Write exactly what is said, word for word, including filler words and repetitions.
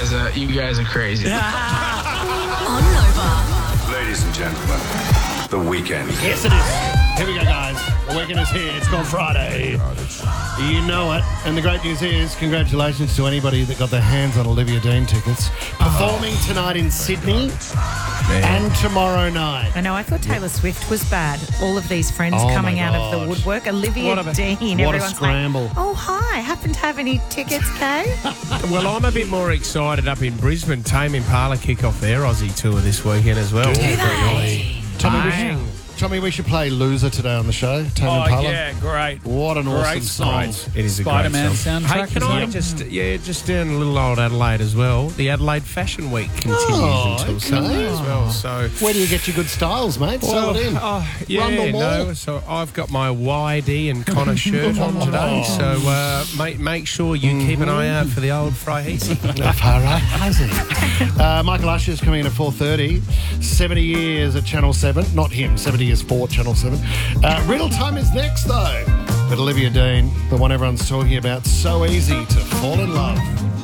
guys are you guys are crazy. On Nova. Ladies and gentlemen, the weekend. Yes, it is. Here we go, guys. The weekend is here. It's called Friday. You know it. And the great news is, congratulations to anybody that got their hands on Olivia Dean tickets. Performing tonight in Sydney and tomorrow night. I know, I thought Taylor Swift was bad. All of these friends Oh, coming my out of the God. woodwork. Olivia What a- Dean. what a Everyone's scramble. like, oh, hi. Happen to have any tickets, Kay? Well, I'm a bit more excited up in Brisbane. Tame Impala kick off their Aussie tour this weekend as well. Do they? Tommy, we Bang. should, Tommy, we should play Loser today on the show. Tame Oh, Impala. yeah, great. What an awesome Great song. song. It is a Spider-Man great song. soundtrack, Hey, can isn't I it? just, yeah, just down a little old Adelaide as well. The Adelaide Fashion Week continues Oh, until okay. Sunday as well. So, Where do you get your good styles, mate? Sell it in. oh, yeah, Rundle Mall. no. So I've got my Y D and Connor shirt on today. So uh, make make sure you keep an eye out for the old Frahisi. uh, Michael Usher's coming in at four thirty. seventy years at Channel seven. Not him. seventy years for Channel seven. Uh, Riddle time is next, though. But Olivia Dean, the one everyone's talking about, so easy to fall in love.